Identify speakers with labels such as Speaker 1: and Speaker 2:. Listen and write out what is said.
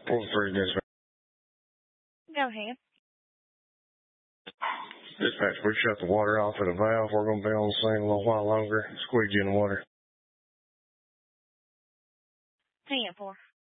Speaker 1: Pull three, dispatch.
Speaker 2: Go ahead.
Speaker 1: Dispatch, we shut the water off at a valve. We're going to be on the scene a little while longer. Squeegee in the water.
Speaker 2: 10-4.